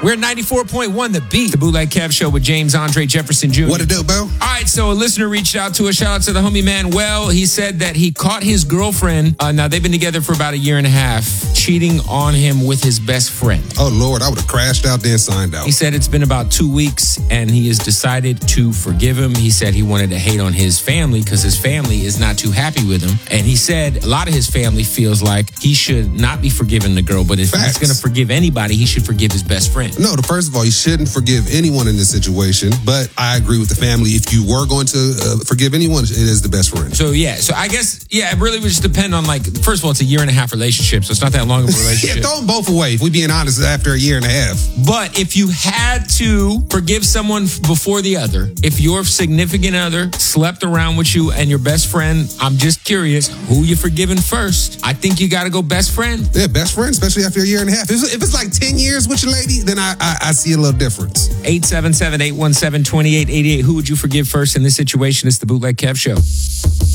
We're at 94.1 The Beat, the Bootleg Kev Show with James Andre Jefferson Jr. What it do, Bo? All right, so a listener reached out to us. Shout out to the homie Manuel. He said that he caught his girlfriend, now they've been together for about a year and a half, cheating on him with his best friend. Oh, Lord, I would have crashed out then signed out. He said it's been about 2 weeks and he has decided to forgive him. He said he wanted to hate on his family because his family is not too happy with him. And he said a lot of his family feels like he should not be forgiving the girl, but if he's going to forgive anybody, he should forgive his best friend. No, first of all, you shouldn't forgive anyone in this situation, but I agree with the family. If you were going to forgive anyone, it is the best friend. So I guess, it really would just depend on, like, first of all, it's a year and a half relationship, so it's not that long of a relationship. Yeah, throw them both away, if we're being honest, after a year and a half. But if you had to forgive someone before the other, if your significant other slept around with you and your best friend, I'm just curious, who you forgiving first? I think you got to go best friend. Yeah, best friend, especially after a year and a half. If it's like 10 years with your lady, then I see a little difference. 877-817-2888. Who would you forgive first in this situation? It's the Bootleg Kev Show.